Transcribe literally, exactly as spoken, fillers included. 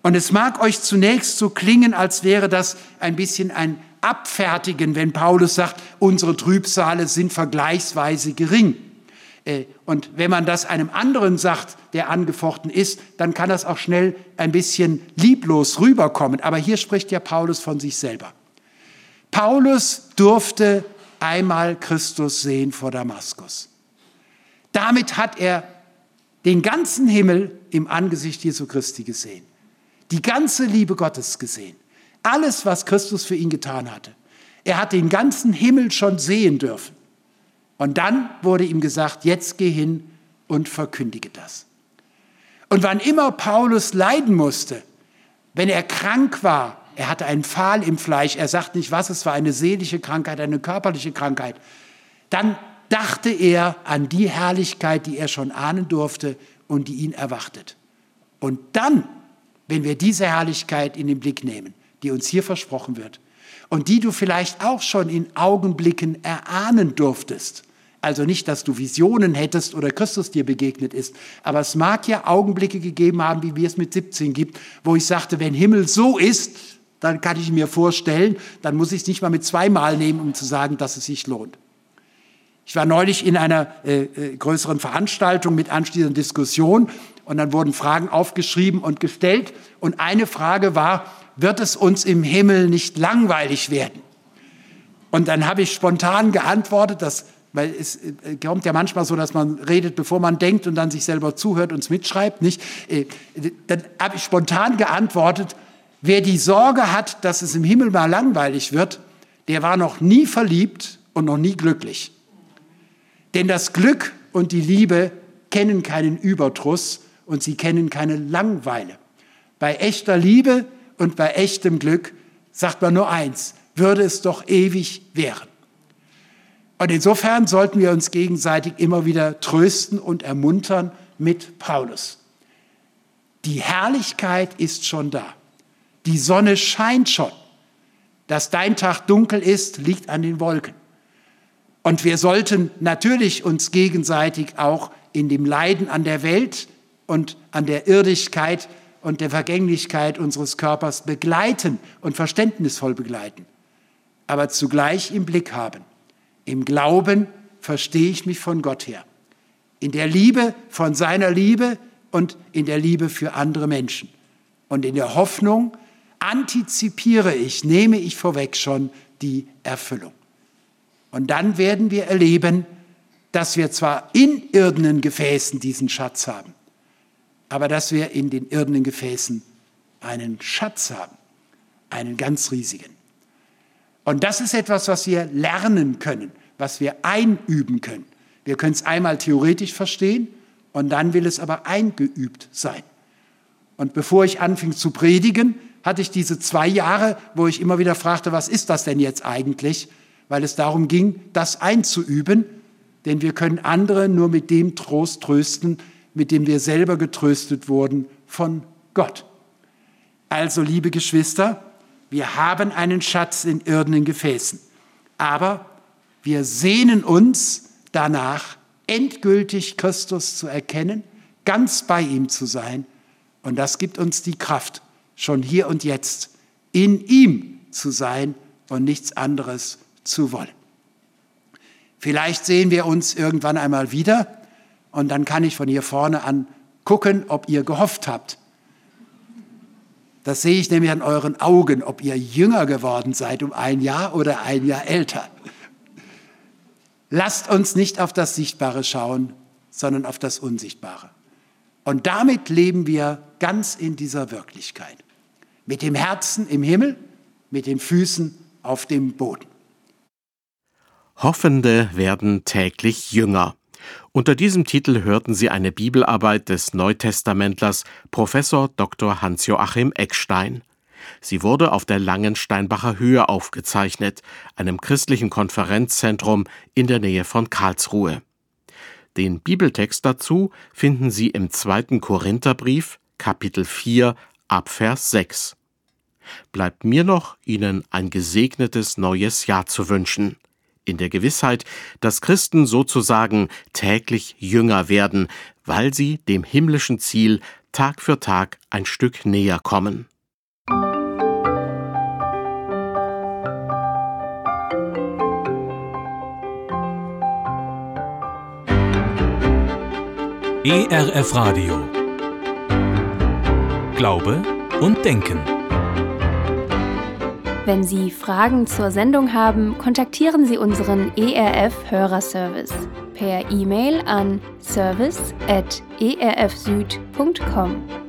Und es mag euch zunächst so klingen, als wäre das ein bisschen ein Abfertigen, wenn Paulus sagt, unsere Trübsale sind vergleichsweise gering. Und wenn man das einem anderen sagt, der angefochten ist, dann kann das auch schnell ein bisschen lieblos rüberkommen. Aber hier spricht ja Paulus von sich selber. Paulus durfte einmal Christus sehen vor Damaskus. Damit hat er den ganzen Himmel im Angesicht Jesu Christi gesehen. Die ganze Liebe Gottes gesehen. Alles, was Christus für ihn getan hatte. Er hat den ganzen Himmel schon sehen dürfen. Und dann wurde ihm gesagt, jetzt geh hin und verkündige das. Und wann immer Paulus leiden musste, wenn er krank war, er hatte einen Pfahl im Fleisch, er sagt nicht, was es war, eine seelische Krankheit, eine körperliche Krankheit, dann dachte er an die Herrlichkeit, die er schon ahnen durfte und die ihn erwartet. Und dann, wenn wir diese Herrlichkeit in den Blick nehmen, die uns hier versprochen wird und die du vielleicht auch schon in Augenblicken erahnen durftest, also nicht, dass du Visionen hättest oder Christus dir begegnet ist, aber es mag ja Augenblicke gegeben haben, wie wir es mit siebzehn gibt, wo ich sagte, wenn Himmel so ist, dann kann ich mir vorstellen, dann muss ich es nicht mal mit zweimal nehmen, um zu sagen, dass es sich lohnt. Ich war neulich in einer äh, größeren Veranstaltung mit anschließender Diskussion und dann wurden Fragen aufgeschrieben und gestellt und eine Frage war, wird es uns im Himmel nicht langweilig werden? Und dann habe ich spontan geantwortet, dass, weil es äh, kommt ja manchmal so, dass man redet, bevor man denkt und dann sich selber zuhört und es mitschreibt, nicht? Äh, dann habe ich spontan geantwortet, wer die Sorge hat, dass es im Himmel mal langweilig wird, der war noch nie verliebt und noch nie glücklich. Denn das Glück und die Liebe kennen keinen Überdruss und sie kennen keine Langeweile. Bei echter Liebe und bei echtem Glück sagt man nur eins, würde es doch ewig währen. Und insofern sollten wir uns gegenseitig immer wieder trösten und ermuntern mit Paulus. Die Herrlichkeit ist schon da. Die Sonne scheint schon. Dass dein Tag dunkel ist, liegt an den Wolken. Und wir sollten natürlich uns gegenseitig auch in dem Leiden an der Welt und an der Irdigkeit und der Vergänglichkeit unseres Körpers begleiten und verständnisvoll begleiten. Aber zugleich im Blick haben. Im Glauben verstehe ich mich von Gott her. In der Liebe von seiner Liebe und in der Liebe für andere Menschen. Und in der Hoffnung antizipiere ich, nehme ich vorweg schon die Erfüllung. Und dann werden wir erleben, dass wir zwar in irdenen Gefäßen diesen Schatz haben, aber dass wir in den irdenen Gefäßen einen Schatz haben, einen ganz riesigen. Und das ist etwas, was wir lernen können, was wir einüben können. Wir können es einmal theoretisch verstehen und dann will es aber eingeübt sein. Und bevor ich anfing zu predigen, hatte ich diese zwei Jahre, wo ich immer wieder fragte, was ist das denn jetzt eigentlich? Weil es darum ging, das einzuüben, denn wir können andere nur mit dem Trost trösten, mit dem wir selber getröstet wurden von Gott. Also, liebe Geschwister, wir haben einen Schatz in irdenen Gefäßen, aber wir sehnen uns danach, endgültig Christus zu erkennen, ganz bei ihm zu sein, und das gibt uns die Kraft, schon hier und jetzt in ihm zu sein und nichts anderes zu wollen. Vielleicht sehen wir uns irgendwann einmal wieder und dann kann ich von hier vorne an gucken, ob ihr gehofft habt. Das sehe ich nämlich an euren Augen, ob ihr jünger geworden seid um ein Jahr oder ein Jahr älter. Lasst uns nicht auf das Sichtbare schauen, sondern auf das Unsichtbare. Und damit leben wir ganz in dieser Wirklichkeit. Mit dem Herzen im Himmel, mit den Füßen auf dem Boden. Hoffende werden täglich jünger. Unter diesem Titel hörten Sie eine Bibelarbeit des Neutestamentlers Professor Doktor Hans-Joachim Eckstein. Sie wurde auf der Langensteinbacher Höhe aufgezeichnet, einem christlichen Konferenzzentrum in der Nähe von Karlsruhe. Den Bibeltext dazu finden Sie im zweiten Korintherbrief, Kapitel vier, Abvers sechs. Bleibt mir noch, Ihnen ein gesegnetes neues Jahr zu wünschen, in der Gewissheit, dass Christen sozusagen täglich jünger werden, weil sie dem himmlischen Ziel, Tag für Tag ein Stück näher kommen. E R F Radio. Glaube und Denken. Wenn Sie Fragen zur Sendung haben, kontaktieren Sie unseren E R F-Hörerservice per E-Mail an service at e r f süd punkt com.